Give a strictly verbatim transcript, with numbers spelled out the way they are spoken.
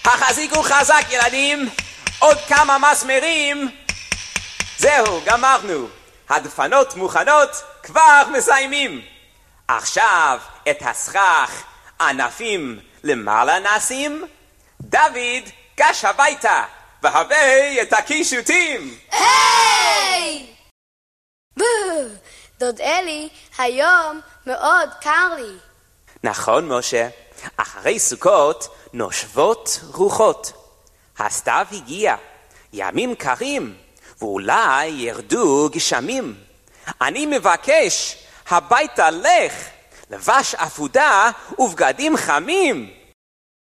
החזיקו חזק ילדים, עוד כמה מסמרים. זהו, גמרנו. הדפנות מוכנות, כבר מסיימים. עכשיו את הסכך ענפים למעלה נשים. דוד גש הביתה והביא את הקישוטים. היי! דוד אלי, היום מאוד קר לי. נכון משה, אחרי סוכות נושבות רוחות. הסתיו הגיע, ימים קרים, ואולי ירדו גשמים. אני מבקש, הביתה לך, לבש אפודה ובגדים חמים.